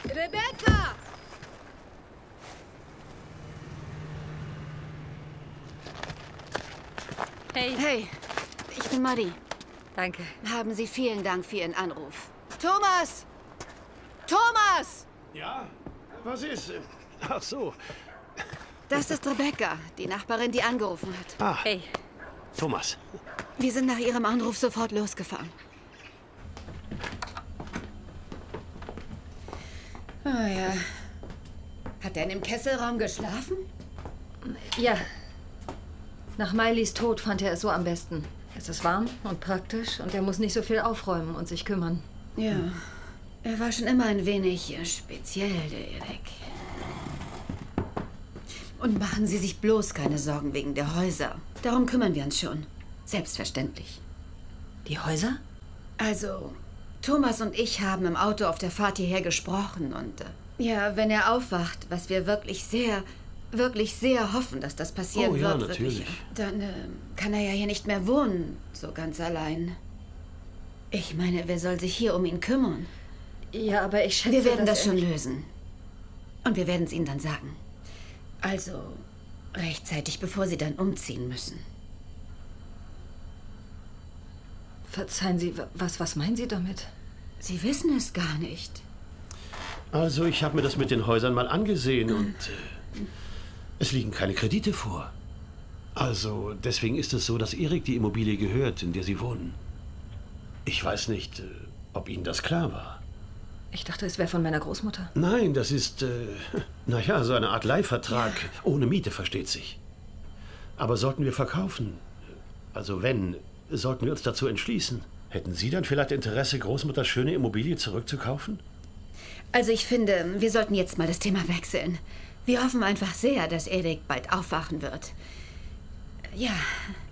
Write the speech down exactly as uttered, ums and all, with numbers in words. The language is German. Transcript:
Rebecca! Hey. Hey, ich bin Maddie. Danke. Haben Sie vielen Dank für Ihren Anruf. Thomas! Thomas! Ja, was ist? Ach so. Das ist Rebecca, die Nachbarin, die angerufen hat. Ah, Hey. Thomas. Wir sind nach Ihrem Anruf sofort losgefahren. Oh ja. Hat er in dem Kesselraum geschlafen? Ja. Nach Miley's Tod fand er es so am besten. Es ist warm und praktisch und er muss nicht so viel aufräumen und sich kümmern. Ja. Er war schon immer ein wenig äh, speziell, der Erik. Und machen Sie sich bloß keine Sorgen wegen der Häuser. Darum kümmern wir uns schon. Selbstverständlich. Die Häuser? Also, Thomas und ich haben im Auto auf der Fahrt hierher gesprochen und... Äh, ja, wenn er aufwacht, was wir wirklich sehr, wirklich sehr hoffen, dass das passieren Oh ja, wird, natürlich. wirklich, dann äh, kann er ja hier nicht mehr wohnen, so ganz allein. Ich meine, wer soll sich hier um ihn kümmern? Ja, aber ich schätze, Wir werden dass das schon er... lösen. Und wir werden es Ihnen dann sagen. Also, rechtzeitig, bevor Sie dann umziehen müssen. Verzeihen Sie, was, was meinen Sie damit? Sie wissen es gar nicht. Also, ich habe mir das mit den Häusern mal angesehen und äh, es liegen keine Kredite vor. Also, deswegen ist es so, dass Erik die Immobilie gehört, in der Sie wohnen. Ich weiß nicht, äh, ob Ihnen das klar war. Ich dachte, es wäre von meiner Großmutter. Nein, das ist, äh, naja, so eine Art Leihvertrag. Ohne Miete, versteht sich. Aber sollten wir verkaufen, also wenn, sollten wir uns dazu entschließen. Hätten Sie dann vielleicht Interesse, Großmutters schöne Immobilie zurückzukaufen? Also ich finde, wir sollten jetzt mal das Thema wechseln. Wir hoffen einfach sehr, dass Erik bald aufwachen wird. Ja,